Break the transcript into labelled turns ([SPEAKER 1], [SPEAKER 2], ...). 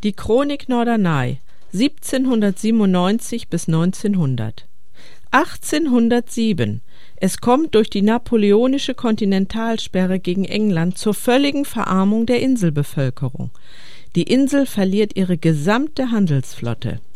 [SPEAKER 1] Die Chronik Norderney 1797 bis 1900. 1807. Es kommt durch die napoleonische Kontinentalsperre gegen England zur völligen Verarmung der Inselbevölkerung. Die Insel verliert ihre gesamte Handelsflotte.